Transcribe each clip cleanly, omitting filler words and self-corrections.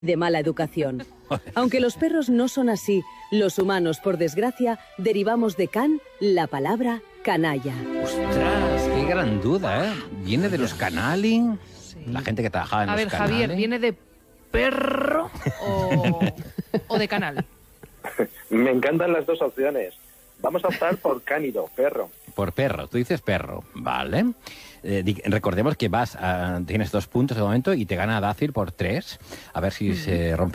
de mala educación. Aunque los perros no son así, los humanos, por desgracia, derivamos de can la palabra canalla. ¡Ostras! ¡Qué gran duda, eh! ¿Viene de los canali? Sí. La gente que trabajaba en A los ver, canales. Javier, ¿viene de perro o de canal? Me encantan las dos opciones. Vamos a optar por cánido, perro. Por perro, tú dices perro, vale. Recordemos que tienes 2 puntos de momento y te gana Dácil por 3. A ver si se rompe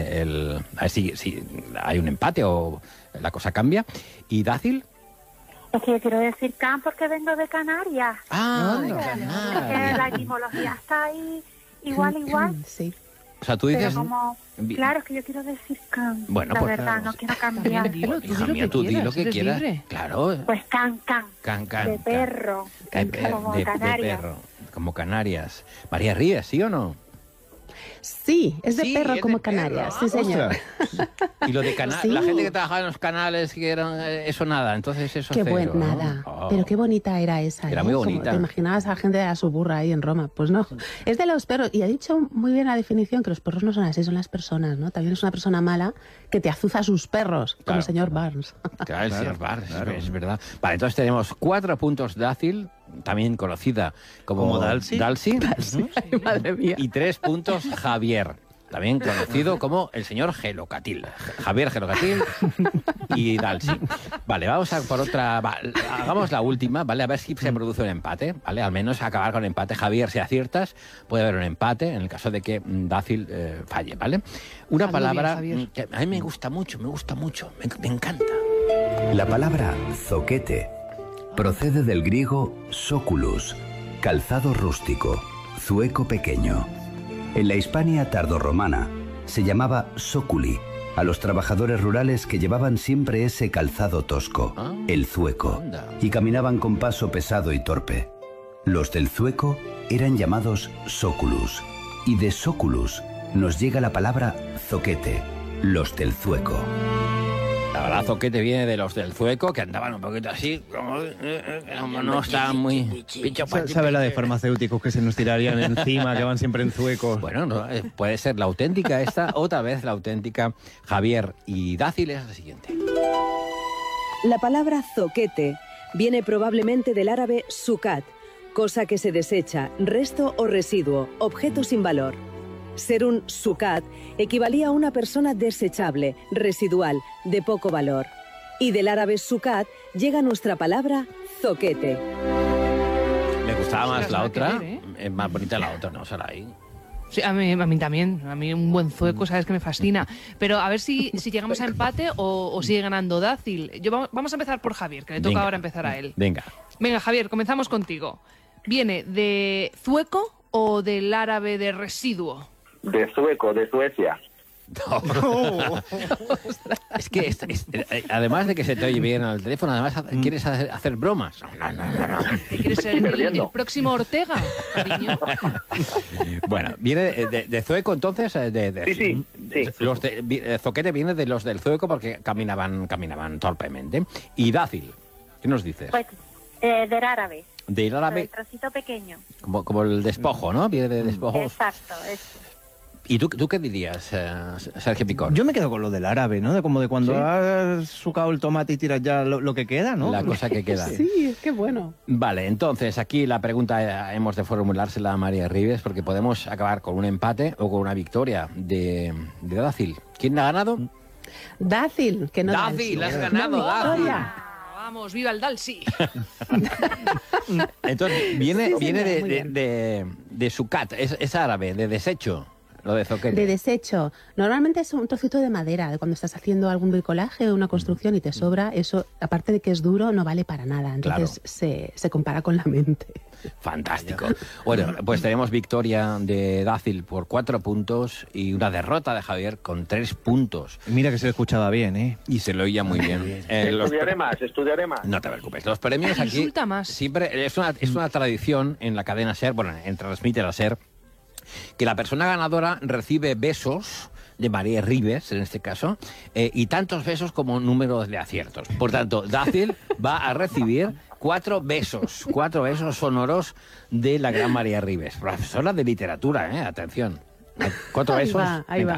a ver si hay un empate o la cosa cambia. ¿Y Dácil? Es que yo quiero decir can porque vengo de Canarias. Ah, de Es que Canarias. la etimología está ahí igual. Sí. O sea, tú Pero dices... como, claro, es que yo quiero decir can. Bueno, la pues verdad, claro. no quiero cambiar. Dilo, tú Hija di lo mía, que tú di lo quieras, que eres quieras. libre. Claro. Pues can. Can. De perro. Como De Canarias. perro. Como Canarias. María Ríos, ¿sí o no? Sí, es de Sí, perro es como de perro. Canarias, sí señor. Y lo de Sí. la gente que trabajaba en los canales, que eran eso nada, entonces eso Qué cero, buen ¿no? nada. Oh. Pero qué bonita era esa. Era ¿eh? muy Como bonita. te imaginabas a la gente de la suburra ahí en Roma. Pues no. Es de los perros. Y ha dicho muy bien la definición que los perros no son así, son las personas, ¿no? También es una persona mala que te azuza a sus perros, como Claro. el señor Barnes. Claro, el señor Bar, claro. es verdad. Vale, entonces tenemos 4 puntos Dácil, también conocida como Dalsi. Ay, madre mía. Y 3 puntos Javier, también conocido como el señor Gelocatil. Javier Gelocatil y Dalsi. Vale, vamos a por otra. Hagamos la última, ¿vale? A ver si se produce un empate, ¿vale? Al menos acabar con empate. Javier, si aciertas, puede haber un empate en el caso de que Dácil falle, ¿vale? Una Hazlo palabra bien, Javier. que a mí me gusta mucho, me encanta. La palabra zoquete procede del griego soculus, calzado rústico, zueco pequeño. En la Hispania tardorromana se llamaba soculi a los trabajadores rurales que llevaban siempre ese calzado tosco, el zueco, Anda. y caminaban con paso pesado y torpe. Los del zueco eran llamados soculus, y de soculus nos llega la palabra zoquete, los del zueco. La verdad, zoquete viene de los del zueco, que andaban un poquito así, como no estaban muy... ¿Sabe la de farmacéuticos que se nos tirarían encima, que van siempre en zuecos? Bueno, no, puede ser la auténtica esta, otra vez la auténtica. Javier y Dácil es la siguiente. La palabra zoquete viene probablemente del árabe sucat, cosa que se desecha, resto o residuo, objeto sin valor. Ser un sucat equivalía a una persona desechable, residual, de poco valor. Y del árabe sucat llega nuestra palabra zoquete. Me gustaba más Ostras, la nada que otra, ver, ¿eh? es más bonita la otra, ¿no? Sarai. Sí, a mí también. A mí un buen zueco, sabes que me fascina. Pero a ver si llegamos a empate o sigue ganando Dácil. Vamos a empezar por Javier, que le toca Venga. ahora empezar a él. Venga. Venga, Javier, comenzamos contigo. ¿Viene de zueco o del árabe de residuo? De sueco, de Suecia. Es que además de que se te oye bien al teléfono, además quieres hacer bromas. No. ¿Quieres ser el perdiendo. próximo Ortega, cariño? Bueno, viene de zueco entonces. Sí. Los zoquete viene de los del zueco porque caminaban torpemente. Y Dácil, ¿qué nos dices? Pues del árabe. Del El árabe, trocito pequeño. como el despojo, ¿no? Viene de despojos. Exacto, eso. ¿Y tú qué dirías, Sergio Picón? Yo me quedo con lo del árabe, ¿no? Como de cuando has sucado el tomate y tiras ya lo que queda, ¿no? La cosa que queda. Sí, qué bueno. Vale, entonces aquí la pregunta hemos de formulársela a María Ribes porque podemos acabar con un empate o con una victoria de Dácil. ¿Quién ha ganado? Dácil, que no Dácil, Dalsi. has ganado, No, Dácil. victoria. Vamos, viva el Dalsi. Entonces, viene Sí, señor, muy bien. de sucat, es árabe, de desecho, lo de zoquete. De desecho. Normalmente es un trocito de madera, de cuando estás haciendo algún bricolaje o una construcción y te sobra, eso, aparte de que es duro, no vale para nada. Entonces se compara con la mente. Fantástico. Bueno, pues tenemos victoria de Dácil por 4 puntos y una derrota de Javier con 3 puntos. Mira que se le escuchaba bien, ¿eh? Y se lo oía muy bien. Estudiaré más. No te preocupes. Los premios aquí Insulta más. siempre es una tradición en la cadena SER, bueno, en Transmite la SER, que la persona ganadora recibe besos de María Ribes, en este caso, y tantos besos como número de aciertos. Por tanto, Dácil va a recibir 4 besos sonoros de la gran María Ribes, profesora de literatura, atención. ¿4 Ahí besos? va, ahí Venga. va.